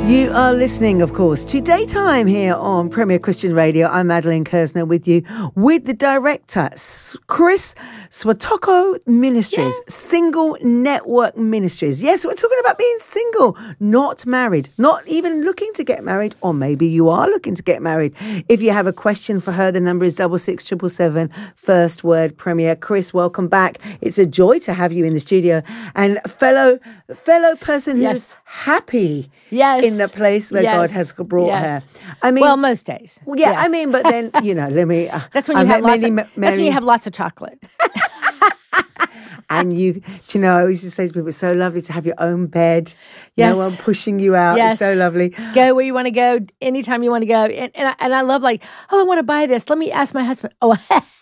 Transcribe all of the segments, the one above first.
You are listening, of course, to Daytime here on Premier Christian Radio. I'm Madeline Kersner with you, with the director, Chris Swatoko Ministries, Single Network Ministries. Yes, we're talking about being single, not married, not even looking to get married, or maybe you are looking to get married. If you have a question for her, the number is 66777, first word Premier. Chris, welcome back. It's a joy to have you in the studio, and fellow person who's happy in the place where God has brought her. I mean, well, most days. Yeah, I mean, but then, let me... That's when you have lots that's when you have lots of chocolate. And I used to say to people, it's so lovely to have your own bed. No one pushing you out. It's so lovely. Go where you want to go, anytime you want to go. And I love I want to buy this. Let me ask my husband. Oh,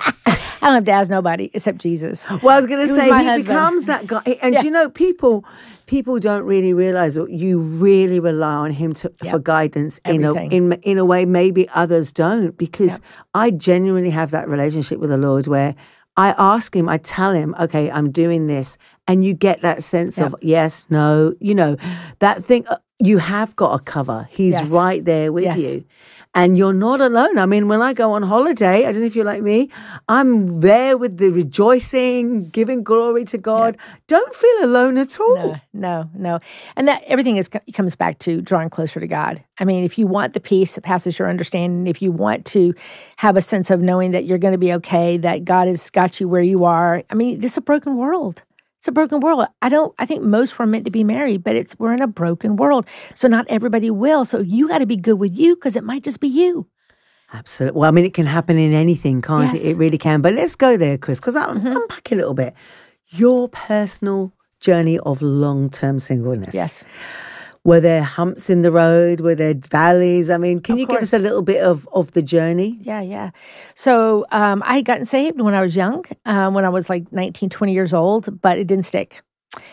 I don't have to ask nobody except Jesus. Well, I was going to say, he becomes that guy. And people don't really realize that you really rely on him for guidance in a way maybe others don't, because I genuinely have that relationship with the Lord where I ask him, I tell him, okay, I'm doing this. And you get that sense of yes, no, that thing, you have got a cover. He's right there with you. And you're not alone. I mean, when I go on holiday, I don't know if you're like me, I'm there with the rejoicing, giving glory to God. Don't feel alone at all. No. And that everything comes back to drawing closer to God. I mean, if you want the peace that passes your understanding, if you want to have a sense of knowing that you're going to be okay, that God has got you where you are. I mean, this is a broken world. It's a broken world. I think most were meant to be married, but we're in a broken world. So not everybody will. So you got to be good with you, because it might just be you. Absolutely. Well, I mean, it can happen in anything, can't it? It really can. But let's go there, Chris, because I'll unpack a little bit. Your personal journey of long-term singleness. Yes. Were there humps in the road? Were there valleys? I mean, can you give us a little bit of the journey? Yeah. So I had gotten saved when I was young, when I was like 19, 20 years old, but it didn't stick.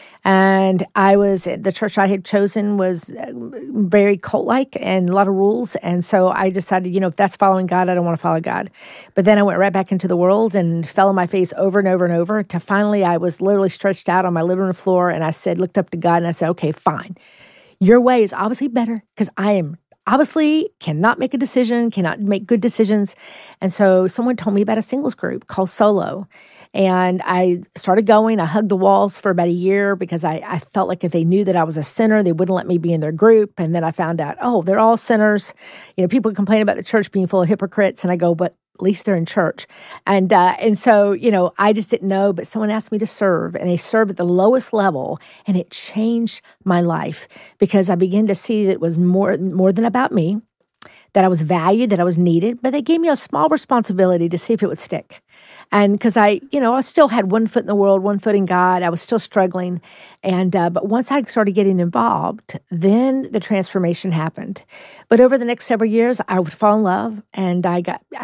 And the church I had chosen was very cult-like and a lot of rules. And so I decided, if that's following God, I don't want to follow God. But then I went right back into the world and fell on my face over and over and over, to finally I was literally stretched out on my living room floor, and I looked up to God and I said, okay, fine. Your way is obviously better, because I am obviously cannot make a decision, cannot make good decisions. And so someone told me about a singles group called Solo. And I started going. I hugged the walls for about a year, because I felt like if they knew that I was a sinner, they wouldn't let me be in their group. And then I found out, they're all sinners. People complain about the church being full of hypocrites. And I go, but at least they're in church. And so, I just didn't know, but someone asked me to serve, and they served at the lowest level, and it changed my life, because I began to see that it was more than about me, that I was valued, that I was needed, but they gave me a small responsibility to see if it would stick. And because I still had one foot in the world, one foot in God, I was still struggling. And but once I started getting involved, then the transformation happened. But over the next several years, I would fall in love, and I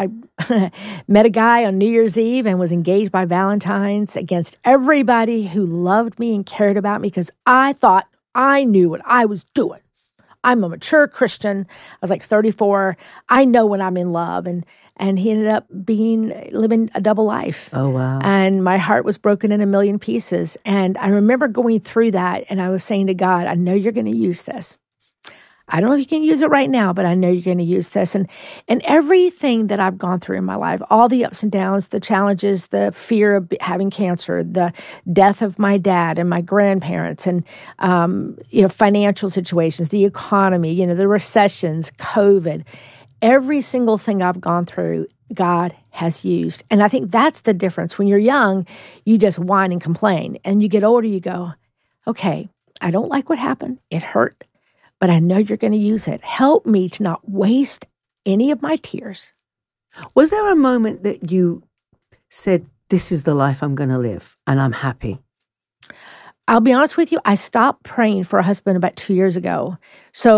met a guy on New Year's Eve and was engaged by Valentine's, against everybody who loved me and cared about me, because I thought I knew what I was doing. I'm a mature Christian. I was like 34. I know when I'm in love. And he ended up living a double life. Oh, wow. And my heart was broken in a million pieces. And I remember going through that, and I was saying to God, I know you're going to use this. I don't know if you can use it right now, but I know you're going to use this. And everything that I've gone through in my life, all the ups and downs, the challenges, the fear of having cancer, the death of my dad and my grandparents, and financial situations, the economy, the recessions, COVID, every single thing I've gone through, God has used. And I think that's the difference. When you're young, you just whine and complain. And you get older, you go, okay, I don't like what happened. It hurt. But I know you're going to use it. Help me to not waste any of my tears. Was there a moment that you said, this is the life I'm going to live, and I'm happy? I'll be honest with you, I stopped praying for a husband about 2 years ago. So